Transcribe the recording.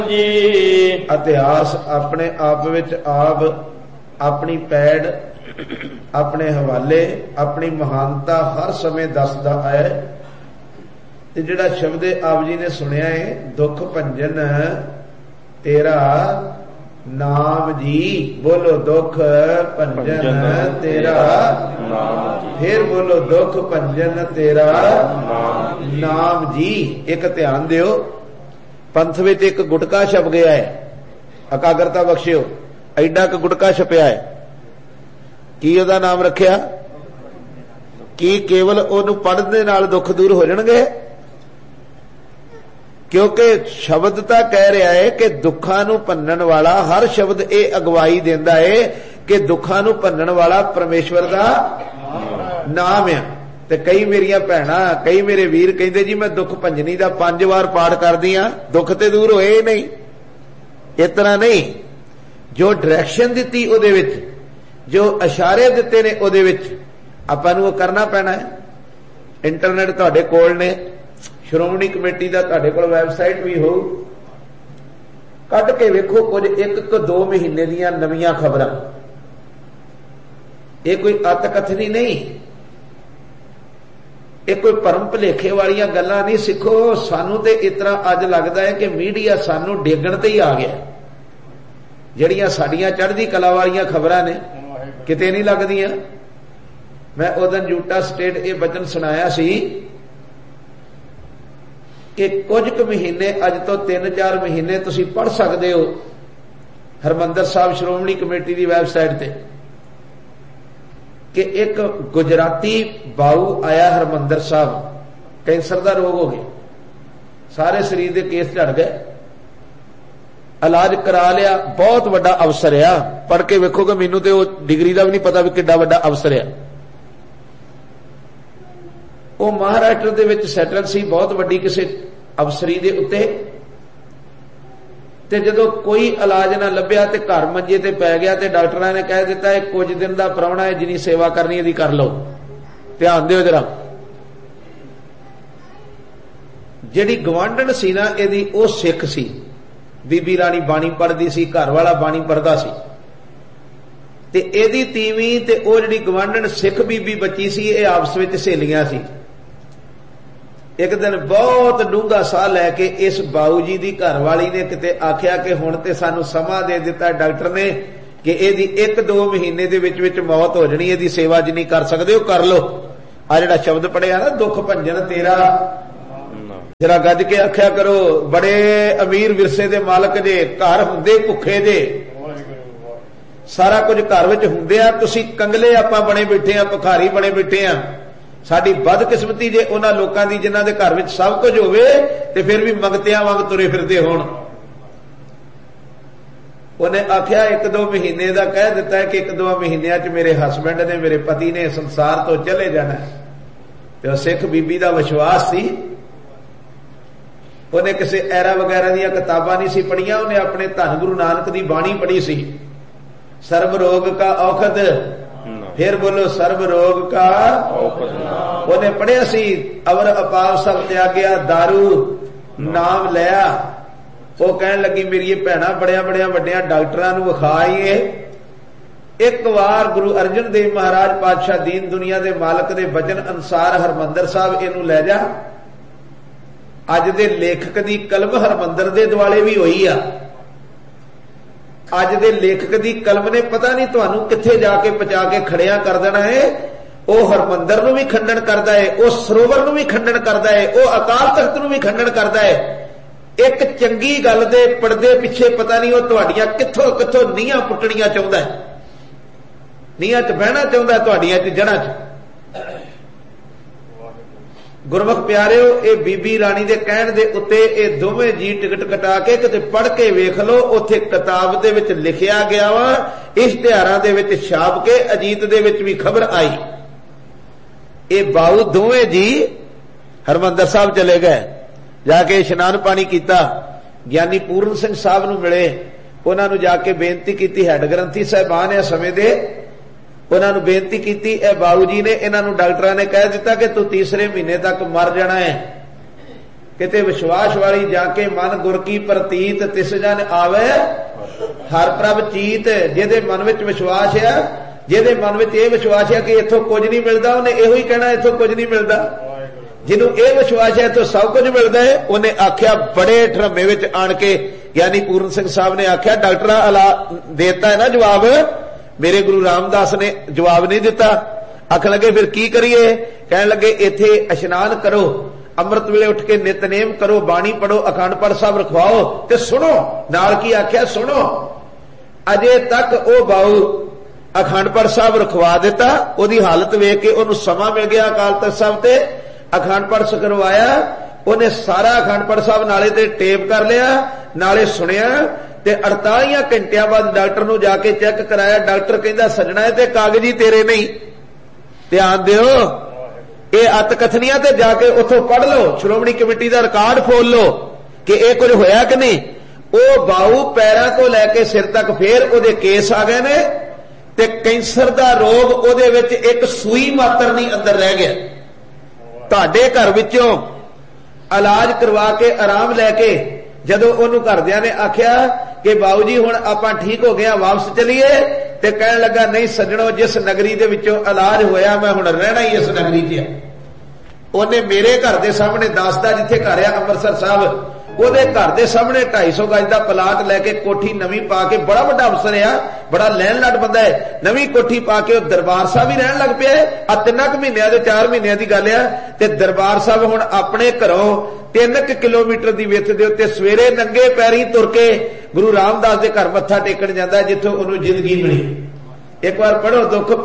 जी इतिहास अपने आप विच आप अपनी पैड़ अपने हवाले अपनी महानता हर समय दसदा है। ते जिहड़ा शब्द आप जी ने सुनिया है, दुख भंजन तेरा नाम जी। बोलो दुख भंजन तेरा नाम। फिर बोलो दुख भंजन तेरा नाम जी। एक ध्यान दियो, पंथ विच एक गुटका छप गया है, एकाग्रता बख्शियो। एडा क गुटका छपिया है, की उहदा नाम रखिया? की केवल उहनूं पढ़न दे नाल दुख दूर हो जाणगे? क्योंकि शब्द तां कह रहा है कि दुखां नूं भन्नण वाला, हर शब्द ये अगवाई देंदा है कि दुखां नूं भन्नण वाला परमेश्वर दा नाम है। ते कई मेरिया भैणां, कई मेरे वीर कहंदे जी मैं दुख भंजनी दा 5 वार पाठ करदी हां, दुख ते दूर होए ही नहीं। इस तरह नहीं, जो डायरैक्शन दित्ती उहदे विच, जो इशारे दिते ने उहदे विच आपां नूं करना पैना है। इंटरनेट तुहाडे कोल ने, श्रोमणी कमेटी का तुहाडे कोल वैबसाइट भी हो, कट के वेखो कुछ 1-2 महीने दीयां नवीं खबरां। ये कोई अतकथनी नहीं, ये कोई भरम भुलेखे वाली गल्लां नहीं। सिखो, सानू ते इतना अज लगता है कि मीडिया सानू डेगण ते ही आ गया। जड़ियां साडियां चढ़दी कला वाली खबरां ने किते नहीं लगदियां। मैं उदन यूटा स्टेट ये वचन सुनाया सी कि कुछ क महीने, अज तो 3-4 महीने तुसी पढ़ सकते हो हरमंदर साहब श्रोमणी कमेटी की वैबसाइट ते कि एक गुजराती बाऊ आया हरमंदर साहब, कैंसर का रोग हो गया, सारे शरीर के केस झड़ गए, इलाज करा लिया, बहुत बड़ा अफसर आ। पढ़ के वेखोगे, मैनू तो डिग्री का भी नहीं पता भी किड्डा बड़ा अफसर आ। वो महाराष्ट्र दे विच सैटल सी, बहुत वड्डी किसी अफसरी दे उत्ते। ते जदों कोई इलाज ना लभ्या ते घर मंजे ते पै गया, ते डॉक्टरां ने कह दिता है कुछ दिन का प्राहुणा है, जिनी सेवा करनी है कर लो। ध्यान दिओ जरा, जिहड़ी गवांढण सी ना इहदी, वो सिख सी, बीबी राणी बाणी पढ़दी सी, घर वाला बाणी पढ़दा सी। ते इहदी तीवीं ते वो जिहड़ी गवांढण सिख बीबी बची सी, ये आपस विच सहेलियां सी। एक दिन बहुत डूंगा साह लैके इस बाऊ जी की घरवाली ने किते आख्या कि हुण ते सानू समा दे दिता डॉक्टर ने कि इहदी 1-2 महीने दे विच विच मौत हो जानी, इहदी सेवा जिन्नी कर सकदे हो कर लो। आ जिहड़ा शब्द पढ़िया ना, दुख भंजन तेरा, जरा गज के आख्या करो, बड़े अमीर विरसे दे मालक जे, घर हुंदे भुखे जे, सारा कुछ घर विच हुंदे आ, तुसीं कंगले आपां बने बैठे आ, भिखारी बने बैठे आ। साडी बदकिस्मती जे उन्हां लोकां दी जिन्हां दे घर विच सब कुछ होवे ते फिर भी मंगतियां वांग तुरे फिरदे होण। उन्हें आख्या 1-2 महीने का कह दिता है कि 1-2 महीनों च मेरे हसबैंड ने, मेरे पति ने संसार तो चले जाना है। तो सिख बीबी का विश्वास सी, उन्हें किसी ऐरा वगैरह दी किताबां नहीं सी पढ़ियां, उन्हें अपने धन गुरु नानक की बाणी पढ़ी सी, सर्व रोग का औखद। फिर बोलो सर्व रोग का औखद। उन्हें पढ़िया सी, अवर अपाव सब त्यागया, दारू नाम लिया। वो कहन लगी मेरी भैणा बड़िया बड़िया वड्डिया डॉक्टरां नूं विखाईए, एक बार गुरु अर्जन देव महाराज पातशाह दीन दुनिया के मालक के वचन अनुसार हरमंदर साहब इनू लै जा। अज दे लेखक की कलम हरमंदर दे दुआले भी हुई आ। अज दे लेखक की कलम ने पता नहीं तुहानू कित्थे जाके पहुंचा के खड़िया कर देना है। वो हरमंदर नूं भी खंडन करता है, वो सरोवर नूं भी खंडन करता है, वो अकाल तख्त नूं भी खंडन करता है। एक चंगी गल दे पड़दे पिछे पता नहीं वो तुहाडियां कित्थों कित्थों नीहां पुट्टणियां चाहुंदा है, नीहां च बहना चाहुंदा है, तुहाडियां च जड़ां च। गुरमुख प्यारिओ, ये बीबी राणी दे कहण दे उत्ते ये दोवें जी टिकट कटा के किते पढ़ के वेख लो, उत्थे किताब दे विच लिखिया गया वा, इश्तिहारां दे विच छाप के अजीत दे विच भी खबर आई। ये बाऊ दोवें जी हरमंदर साहब चले गए, जाके इशनान पानी किया, ज्ञानी पूर्ण सिंह साहब नूं मिले, उन्होंने जाके बेनती की, हैड ग्रंथी साहबान है समय दे, उन्होंने बेनती की। ए बाऊ जी ने इन्हों डॉक्टर ने कह दिता कि तू तीसरे महीने तक मर जाना है, किते विश्वास वाली जाके मन गुर की प्रतीत तिस जन आवे हर प्रभ चीत। जिहदे मन विच विश्वास है, जिहदे मन विच यह विश्वास है कि इथों कुछ नहीं मिलता, उन्हें इहो ही कहना इथों कुछ नहीं मिलता। जिन्हों यह विश्वास है तो सब कुछ मिलता है, उन्हें आख्या बड़े ढरमे विच आण के, यानी पूर्ण सिंह साहब ने आख्या डॉक्टर अला देता है ना जवाब, मेरे गुरु रामदास ने जवाब नहीं दिता। आख लगे फिर की करिए, कह लगे इथे इशनान करो, अमृत वेले उठ के नितनेम करो, बाणी पढ़ो, अखंड पाठ साहब रखवाओ ते सुनो। नाल की आख्या सुनो। अजे तक ओ बाऊ अखंड पाठ साहब रखवा दिता, ओदी हालत वेख के ओनू समा मिल गया अकाल तख्त साहब ते अखंड पाठ करवाया। उन्हें सारा अखंड पाठ साहब नाले ते टेप कर लिया, नाले सुनिया ते 48 घंटिया बाद डॉक्टर नू जाके चेक कराया। डॉक्टर कहंदा सजना है ते कागजी तेरे नहीं, ध्यान दिओ ये अत कथनियां ते जाके उथों पढ़ लो, श्रोमणी कमेटी का रिकॉर्ड फोल लो कि यह कुछ होया कि नहीं। वो बाऊ पैरों को लैके सिर तक फिर उहदे केस आ गए ने ते कैंसर का रोग उहदे विच एक सूई मात्र नहीं अंदर रह गया। तुहाडे घर विचों इलाज करवा के आराम लैके जदों उहनूं घरदियां ने आख्या कि बाऊ जी हुण आपां ठीक हो गया वापस चलीए, ते कहण लगा नहीं सज्जणो, जिस नगरी दे विचों इलाज होया मैं हुण रहना ही इस नगरी च। उहने मेरे घर दे सामने दसदा जिथे घर आ अमृतसर साहब, ਉਹਦੇ घर के सामने 250 गज का प्लाट लैके कोठी नवी पा के, बड़ा वड्डा अफसर आ, बड़ा लैन लट बंदा है, नवी कोठी पा के दरबार साहब ही रहन लग पिया। 3 महीनों के 4 महीनों की गल है ते दरबार साहब हुण अपने घरों 3 किलोमीटर की विथ दे उत्ते सवेरे नंगे पैरी तुर के गुरु रामदास के घर मत्था टेकण जांदा जिथों उहनूं जिंदगी मिली। एक बार पढ़ो दुख